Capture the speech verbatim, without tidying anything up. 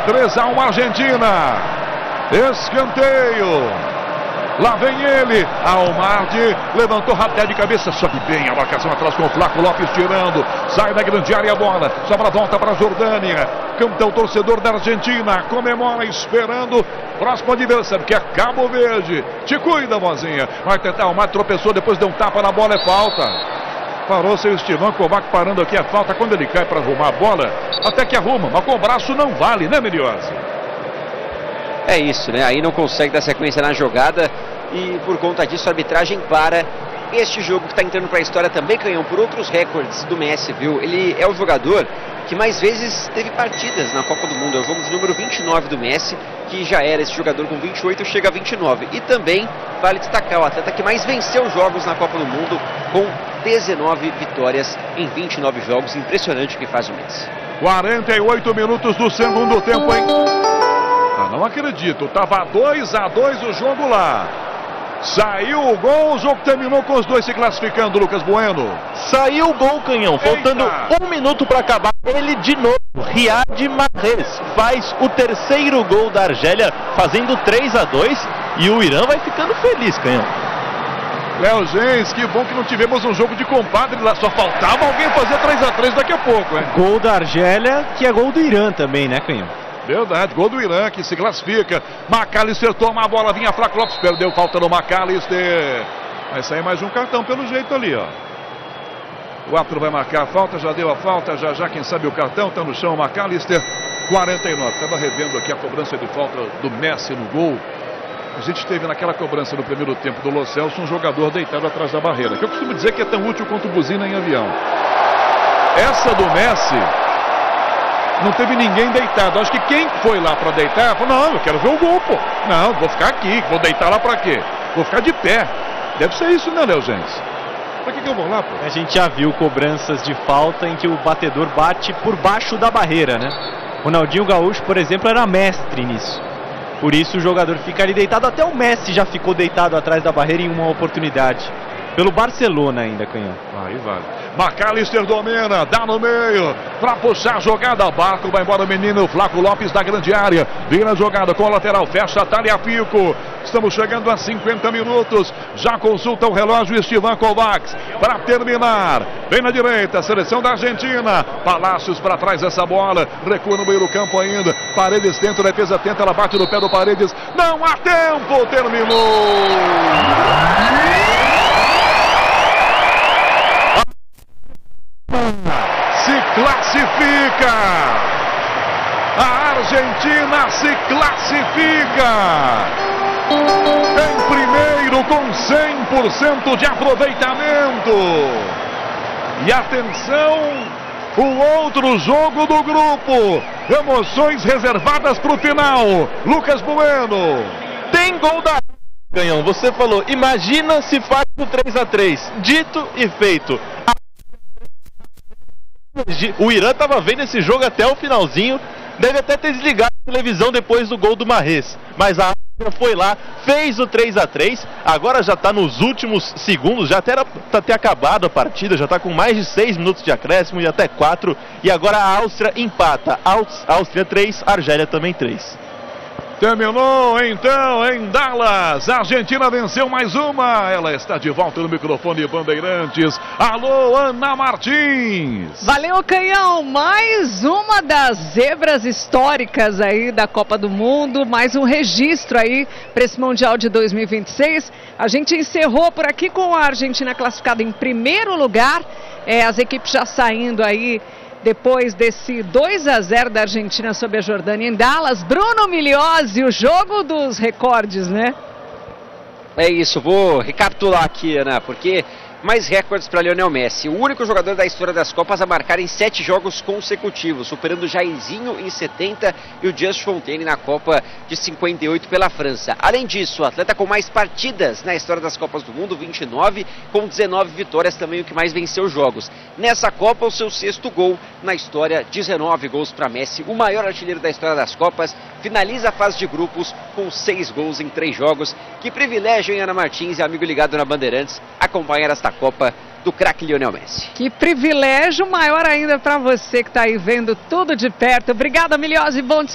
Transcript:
três a um Argentina. Escanteio. Lá vem ele, Almardi, levantou rápido de cabeça, sobe bem a marcação atrás com o Flaco Lopes tirando, sai da grande área a bola, sobra a volta para a Jordânia, canta o torcedor da Argentina, comemora esperando, próximo adversário que é Cabo Verde, te cuida, vozinha, vai tentar, Almardi tropeçou, depois deu um tapa na bola, é falta. Parou seu Estevan Kovac parando aqui a falta, quando ele cai para arrumar a bola, até que arruma, mas com o braço não vale, né, Meliose? É isso, né? Aí não consegue dar sequência na jogada e por conta disso a arbitragem para este jogo que está entrando para a história também, Canhão, por outros recordes do Messi, viu? Ele é o jogador que mais vezes teve partidas na Copa do Mundo. É o jogo de número vinte e nove do Messi, que já era esse jogador com vinte e oito, chega a vinte e nove. E também vale destacar o atleta que mais venceu jogos na Copa do Mundo, com dezenove vitórias em vinte e nove jogos. Impressionante o que faz o Messi. quarenta e oito minutos do segundo tempo, hein? Ah, não acredito, tava dois a dois o jogo lá. Saiu o gol, o jogo terminou com os dois se classificando, Lucas Bueno. Saiu o gol, Canhão, faltando Eita. um minuto para acabar. Ele de novo, Riyad Mahrez, faz o terceiro gol da Argélia, fazendo três a dois. E o Irã vai ficando feliz, Canhão. Léo Gens, que bom que não tivemos um jogo de compadre lá. Só faltava alguém fazer três a três daqui a pouco, hein? Gol da Argélia, que é gol do Irã também, né, Canhão? Verdade, gol do Irã que se classifica. McAllister toma a bola, vinha Flaco Lopes, perdeu, falta no McAllister. Vai sair mais um cartão pelo jeito ali, ó. O árbitro vai marcar a falta, já deu a falta, já já quem sabe o cartão, tá no chão o McAllister. quarenta e nove, estava revendo aqui a cobrança de falta do Messi no gol. A gente teve naquela cobrança no primeiro tempo do Lo Celso um jogador deitado atrás da barreira, que eu costumo dizer que é tão útil quanto buzina em avião. Essa do Messi, não teve ninguém deitado. Acho que quem foi lá para deitar, falou, não, eu quero ver o gol, pô. Não, vou ficar aqui, vou deitar lá para quê? Vou ficar de pé. Deve ser isso, né, Léo Gens? Pra que que eu vou lá, pô? A gente já viu cobranças de falta em que o batedor bate por baixo da barreira, né? Ronaldinho Gaúcho, por exemplo, era mestre nisso. Por isso o jogador fica ali deitado. Até o Messi já ficou deitado atrás da barreira em uma oportunidade. Pelo Barcelona ainda, Canhão. Aí vale. McAllister domina, dá no meio, pra puxar a jogada, Barco, vai embora o menino, Flaco Lopes da grande área, vira a jogada com o lateral, fecha a Tagliafico, estamos chegando a cinquenta minutos, já consulta o relógio Estevan Kovacs, para terminar, vem na direita, seleção da Argentina, Palácios para trás essa bola, recua no meio do campo ainda, Paredes tenta, defesa tenta, ela bate no pé do Paredes, não há tempo, terminou! Se classifica! A Argentina se classifica! Em primeiro com cem por cento de aproveitamento! E atenção, o outro jogo do grupo! Emoções reservadas para o final! Lucas Bueno! Tem gol da Canhão, você falou, imagina se faz o três a três. Dito e feito. O Irã estava vendo esse jogo até o finalzinho, deve até ter desligado a televisão depois do gol do Mahrez, mas a Argentina foi lá, fez o três a três, agora já está nos últimos segundos, já até era para ter acabado a partida, já está com mais de seis minutos de acréscimo e até quatro, e agora a Áustria empata, Áustria três, Argélia também três. Terminou então em Dallas, a Argentina venceu mais uma, ela está de volta no microfone Bandeirantes. Alô, Ana Martins! Valeu, Canhão, mais uma das zebras históricas aí da Copa do Mundo, mais um registro aí para esse Mundial de dois mil e vinte e seis. A gente encerrou por aqui com a Argentina classificada em primeiro lugar, é, as equipes já saindo aí depois desse dois a zero da Argentina sobre a Jordânia em Dallas. Bruno Migliozzi, o jogo dos recordes, né? É isso, vou recapitular aqui, Ana, porque mais recordes para Lionel Messi. O único jogador da história das Copas a marcar em sete jogos consecutivos, superando o Jairzinho em setenta e o Just Fontaine na Copa de cinquenta e oito pela França. Além disso, o atleta com mais partidas na história das Copas do Mundo, vinte e nove, com dezenove vitórias, também o que mais venceu jogos. Nessa Copa, o seu sexto gol na história, dezenove gols para Messi, o maior artilheiro da história das Copas, finaliza a fase de grupos com seis gols em três jogos. Que privilégio, hein, Ana Martins e amigo ligado na Bandeirantes, acompanhar esta Copa do craque Lionel Messi. Que privilégio, maior ainda para você que está aí vendo tudo de perto. Obrigada, Migliozzi, bom descanso.